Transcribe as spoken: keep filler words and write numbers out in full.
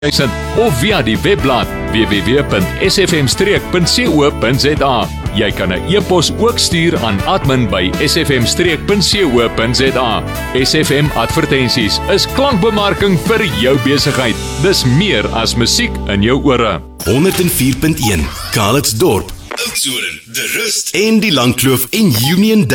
of via die webblad w w w punt s f m streek punt co punt z a. Jy kan 'n e-pos ook stuur aan admin by s f m streek punt co punt z a. S F M Advertensies is klankbemarking vir jou besigheid. Dis meer as musiek in jou ore. honderd vier punt een Calitzdorp, Oudtshoorn, De Rust en die Langkloof en Union